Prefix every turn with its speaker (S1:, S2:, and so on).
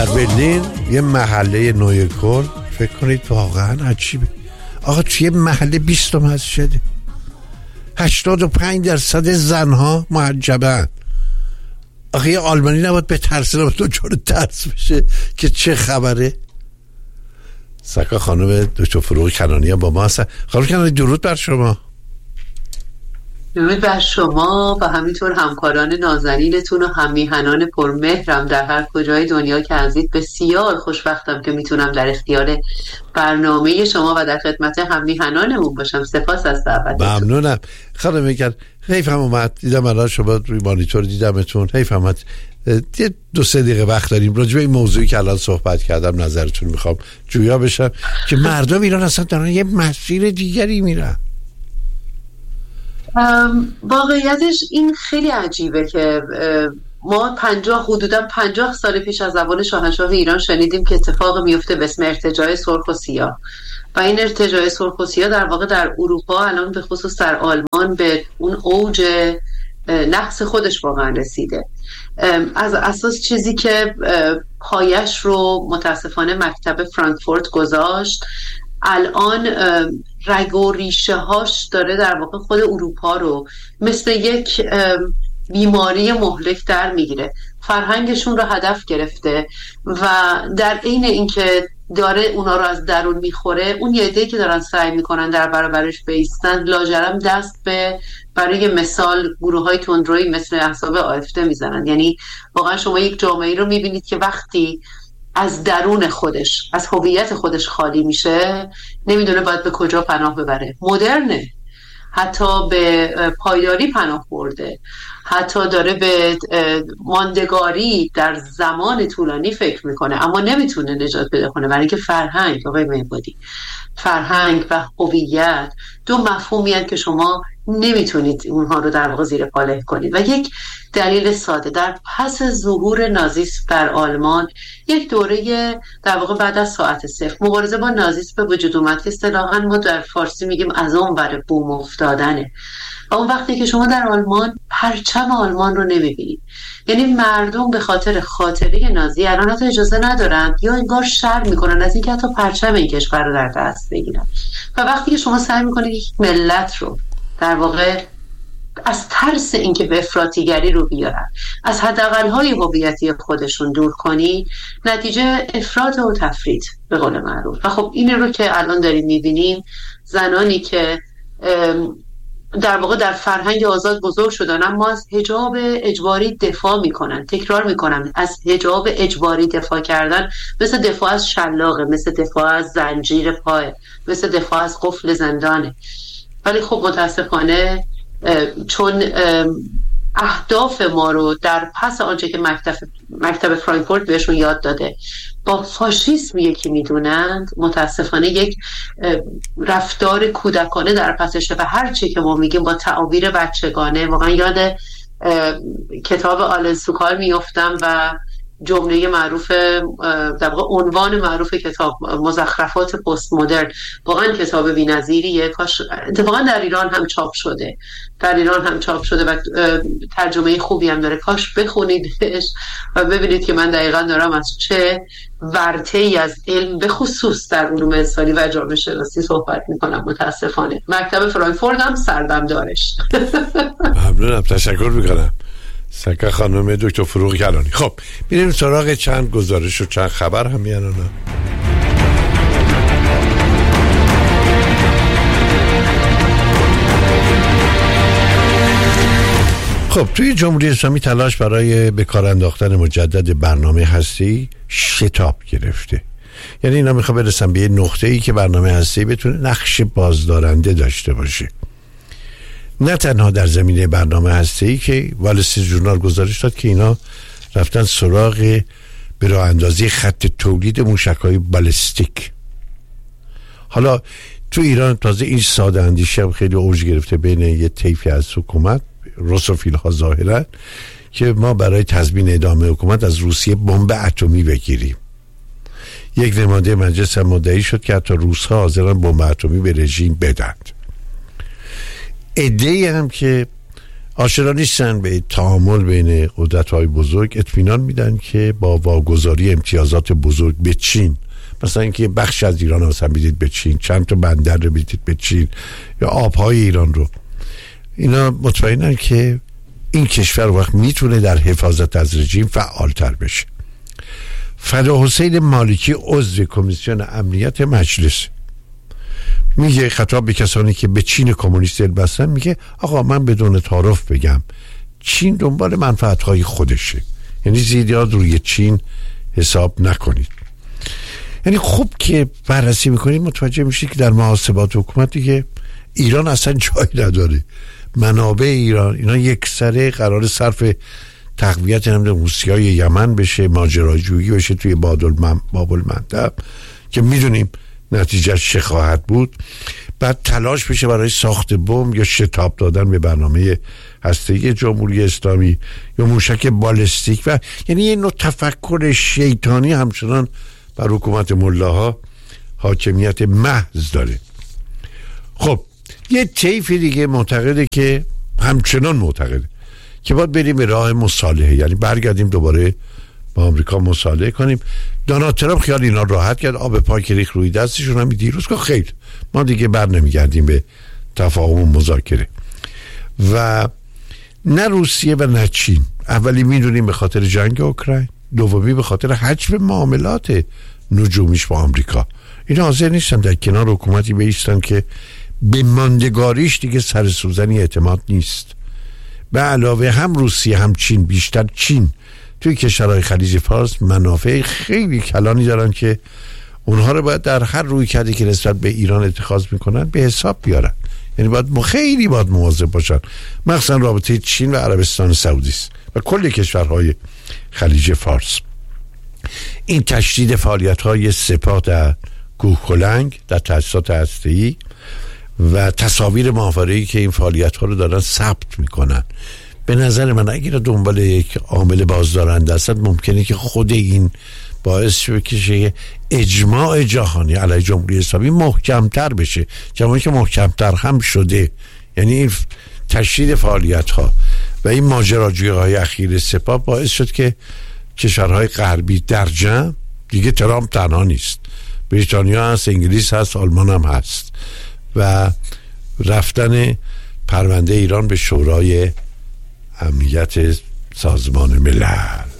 S1: در برلین یه محله نویکل فکر کنید واقعا عجیبه آقا، توی محله 20 مسجده، 85% زنها محجبن. آخه یه آلمانی نباید به ترس، نباید دچار ترس بشه که چه خبره. سکا خانم دکتر فروغ کنانی با ما هستن. خانم کنانی درود بر شما.
S2: درود بر شما و همینطور همکاران نازنینتون و هممیهنان پرمهرم در هر کجای دنیا که هستید. بسیار خوشبختم که میتونم در اختیار برنامه شما و در خدمت هممیهنانمون باشم. سپاس از دعوتتون.
S1: ممنونم. خانم میگن حیفم اومد، دیدم الان شما روی مانیتور دیدمتون، حیفم اومد یه 2-3 دقیقه وقت داریم راجع به این موضوعی که الان صحبت کردم نظرتون میخوام جویا بشم که مردم ایران اصلا دارن یه مسیر دیگری میرن.
S2: واقعیتش این خیلی عجیبه که ما حدودا 50 سال پیش از زبان شاهنشاه ایران شنیدیم که اتفاق میفته به اسم ارتجاع سرخ و سیاه و این ارتجاع سرخ و سیاه در واقع در اروپا الان به خصوص در آلمان به اون اوج نقص خودش واقعا رسیده. از اساس چیزی که پایش رو متاسفانه مکتب فرانکفورت گذاشت، الان رگ و ریشه هاش داره در واقع خود اروپا رو مثل یک بیماری مهلک در میگیره، فرهنگشون رو هدف گرفته و در عین اینکه داره اونا رو از درون میخوره، اون یه عده‌ای که دارن سعی میکنن در برابرش بایستن لاجرم دست به برای مثال گروه‌های تندروی مثل احزاب آفده میزنن. یعنی واقعا شما یک جامعه رو میبینید که وقتی از درون خودش، از هویت خودش خالی میشه، نمیدونه باید به کجا پناه ببره. مدرنه، حتی به پایداری پناه برده، حتی داره به ماندگاری در زمان طولانی فکر میکنه، اما نمیتونه نجات پیدا کنه، برای اینکه فرهنگ، آقای مهبادی، فرهنگ و هویت دو مفهومی هست که شما نمیتونید اونها رو در واقع زیر پا له کنید. و یک دلیل ساده، در پس ظهور نازیسم در آلمان یک دوره در واقع بعد از ساعت صفر مبارزه با نازیسم به وجود اومد که اصطلاحاً ما در فارسی میگیم از اون ور بوم افتادنه. و اون وقتی که شما در آلمان پرچم آلمان رو نمیبینید، یعنی مردم به خاطر خاطره نازی الان حتی اجازه ندارن یا انگار شرم میکنن از اینکه حتی پرچم این کشور رو در دست بگیرن. و وقتی که شما سعی میکنید یک ملت رو در واقع از ترس اینکه به افراطیگری رو بیارن، از حداقل‌های هویتی خودشون دور کنی، نتیجه افراط و تفریط به قول معروف. و خب این رو که الان داریم میبینیم، زنانی که در واقع در فرهنگ آزاد بزرگ شدن اما از حجاب اجباری دفاع میکنن، تکرار میکنن، از حجاب اجباری دفاع کردن مثل دفاع از شلاقه، مثل دفاع از زنجیر پای، مثل دفاع از قفل زندانه. ولی خب متاسفانه چون اهداف ما رو در پس آنچه که مکتب فرانکفورت بهشون یاد داده با فاشیسم یکی میدونند، متاسفانه یک رفتار کودکانه در پسشه و هر چی که ما میگیم با تعابیر بچگانه. واقعا یاد کتاب آلن سوکال میافتم و جمله معروف، در واقع عنوان معروف کتاب مزخرفات پست مدرن، واقعا کتاب بی‌نظیریه. کاش اتفاقا در ایران هم چاپ شده و ترجمه خوبی هم داره، کاش بخونیدش و ببینید که من دقیقا دارم از چه ورطه‌ای از علم به خصوص در علوم انسانی و جامعه شناسی صحبت میکنم. متاسفانه مکتب فرانکفورت هم سردم دارش.
S1: ممنونم، تشکر میکنم سکا خانم دکتر فروغ کنانی. خب میریم سراغ چند گزارش و چند خبر هم میانه. خب توی جمهوری اسلامی تلاش برای به کار انداختن مجدد برنامه هسته‌ای شتاب گرفته. یعنی اینا میخوان برسن به یه نقطه‌ای که برنامه هسته‌ای بتونه نقش بازدارنده داشته باشه، نه تنها در زمینه برنامه هسته‌ای که وال استریت ژورنال گزارش داد که اینا رفتن سراغ به راه اندازی خط تولید موشک‌های بالستیک. حالا تو ایران تازه این ساده اندیشه خیلی اوج گرفته بین یه طیفی از حکومت، روسوفیل ها ظاهرا، که ما برای تضمین ادامه حکومت از روسیه بمب اتمی بگیریم. یک نماینده مجلس هم مدعی شد که حتی روس‌ها حاضرن بمب اتمی به رژیم بدن. عده‌ای هم که آشنا نیستن به تعامل بین قدرت‌های بزرگ، اطمینان میدن که با واگذاری امتیازات بزرگ به چین، مثلا اینکه بخش از ایران رو مثلا بدید به چین، چند تا بندر رو بدید به چین یا آبهای ایران رو، اینا مطمئنن که این کشور وقت میتونه در حفاظت از رژیم فعالتر بشه. فدا حسین مالکی عضو کمیسیون امنیت مجلس میگه، خطاب به کسانی که به چین کمونیست دل بستن، میگه آقا من بدون تعارف بگم چین دنبال منفعت‌های خودشه، یعنی زیاد روی چین حساب نکنید. یعنی خوب که بررسی میکنید متوجه میشید که در محاسبات حکومت دیگه ایران اصلا جای نداره. منابع ایران اینا یک سره قرار صرف تقویت روسیای یمن بشه، ماجراجویی بشه توی باب المندب که میدونیم نتیجهش چه خواهد بود، بعد تلاش بشه برای ساخت بمب یا شتاب دادن به برنامه هسته‌ای جمهوری اسلامی یا موشک بالستیک، و یعنی یه نوع تفکر شیطانی همچنان بر حکومت ملاها حاکمیت محض داره. خب یه طیف دیگه معتقده که همچنان معتقده که باید بریم به راه مصالحه، یعنی برگردیم دوباره با آمریکا مصالحه کنیم. دونالد ترامپ خیال اینا راحت کرد، آب پاک ریخت روی دستشون، هم دیروز که خیر ما دیگه بر نمیگردیم به تفاهم و مذاکره. و نه روسیه و نه چین، اولی میدونیم به خاطر جنگ اوکراین، دومی به خاطر حجم معاملات نجومیش با آمریکا، اینا حاضر نیستن در کنار حکومتی بایستن که به ماندگاریش دیگه سر سوزنی اعتماد نیست. به علاوه هم روسیه هم چین، بیشتر چین توی کشورهای خلیج فارس منافع خیلی کلانی دارن که اونها رو باید در هر روی کردی که نسبت به ایران اتخاذ میکنن به حساب بیارن. یعنی باید خیلی مواظب باشن، مخصوصا رابطه چین و عربستان سعودی است و کل کشورهای خلیج فارس. این تشدید فعالیت‌های سپاه در کوهکلنگ در تأسیسات هسته‌ای و تصاویر ماهواره‌ای که این فعالیت‌ها رو دارن ثبت میکنن، به نظر من اگر دنبال یک عامل بازدارنده هستند ممکنه که خود این باعث بشه اجماع جهانی علیه جمهوری اسلامی محکمتر بشه، جمعی که محکمتر هم شده. یعنی این تشدید فعالیت‌ها و این ماجراجویی‌های اخیر سپاه باعث شد که کشورهای غربی در جمع، دیگه ترامپ تنها نیست، بریتانیا هست، انگلیس هست، آلمان هم هست، و رفتن پرونده ایران به شورای امنیت سازمان ملل.